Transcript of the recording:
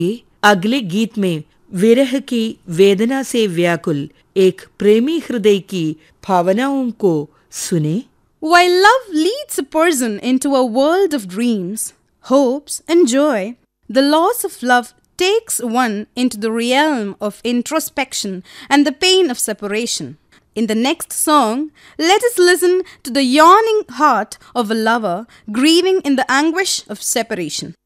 अगले गीत में विरह की वेदना से व्याकुल एक प्रेमी हृदय की भावनाओं को सुने। While love leads a person into a world of dreams, hopes, and joy, the loss of love takes one into the realm of introspection and the pain of separation. In the next song, let us listen to the yawning heart of a lover grieving in the anguish of separation.